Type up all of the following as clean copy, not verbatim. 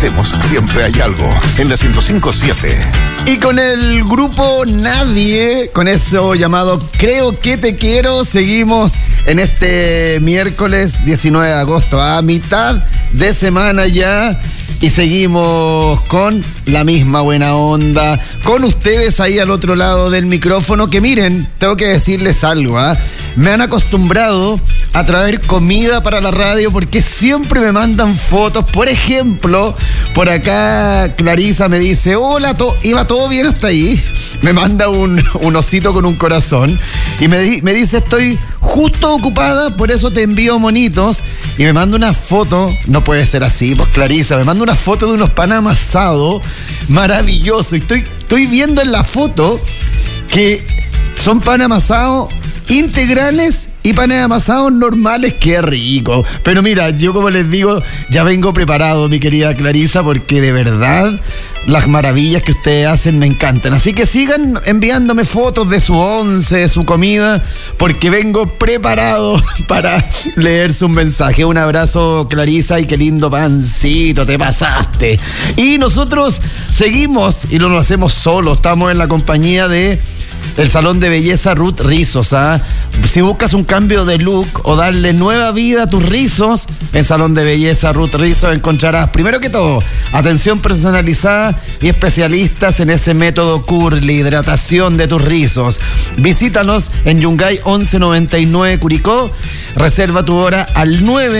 hacemos siempre hay algo en la 105.7. Y con el grupo Nadie, con eso llamado Creo que te quiero, seguimos en este miércoles 19 de agosto, a mitad de semana ya. Y seguimos con la misma buena onda, con ustedes ahí al otro lado del micrófono, que miren, tengo que decirles algo, me han acostumbrado a traer comida para la radio porque siempre me mandan fotos. Por ejemplo, por acá Clarisa me dice, hola, iba todo bien hasta ahí. Me manda un osito con un corazón y me dice, estoy justo ocupada, por eso te envío monitos. Y me manda una foto, no puede ser así, pues Clarisa, me manda una foto de unos pan amasados maravillosos. Y estoy viendo en la foto que son pan amasados integrales y panes amasados normales. ¡Qué rico! Pero mira, yo como les digo, ya vengo preparado, mi querida Clarisa, porque de verdad las maravillas que ustedes hacen me encantan. Así que sigan enviándome fotos de su once, de su comida, porque vengo preparado para leer su mensaje. Un abrazo, Clarisa, y qué lindo pancito, te pasaste. Y nosotros seguimos, y no lo hacemos solos, estamos en la compañía de el Salón de Belleza Ruth Rizos. Si buscas un cambio de look o darle nueva vida a tus rizos, en Salón de Belleza Ruth Rizos encontrarás, primero que todo, atención personalizada y especialistas en ese método curly, hidratación de tus rizos. Visítanos en Yungay 1199 Curicó. Reserva tu hora al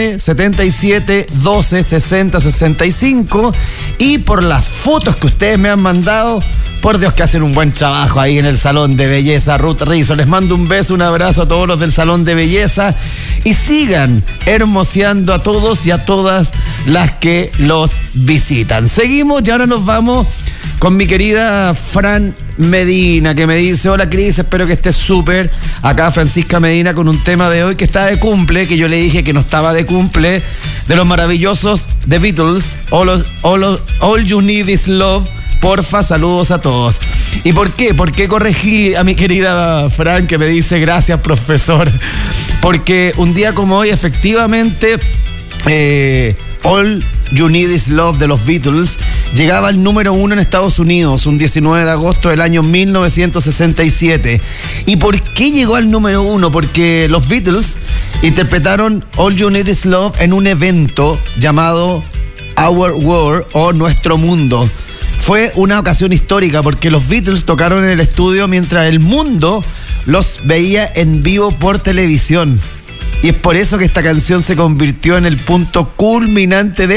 977 12 60 65. Y por las fotos que ustedes me han mandado, por Dios que hacen un buen trabajo ahí en el Salón de Belleza Ruth Rizos. Les mando un beso, un abrazo a todos los del Salón de Belleza y sigan hermoseando a todos y a todas las que los visitan. Seguimos y ahora nos vamos con mi querida Fran Medina, que me dice, hola Cris, espero que estés súper. Acá Francisca Medina con un tema de hoy que está de cumple, que yo le dije que no estaba de cumple, de los maravillosos The Beatles, All You Need Is Love. Porfa, saludos a todos. ¿Y por qué? ¿Por qué corregí a mi querida Fran, que me dice gracias, profesor? Porque un día como hoy, efectivamente, All You Need Is Love de los Beatles llegaba al número 1 en Estados Unidos, un 19 de agosto del año 1967. ¿Y por qué llegó al número 1? Porque los Beatles interpretaron All You Need Is Love en un evento llamado Our World o Nuestro Mundo. Fue una ocasión histórica porque los Beatles tocaron en el estudio mientras el mundo los veía en vivo por televisión. Y es por eso que esta canción se convirtió en el punto culminante de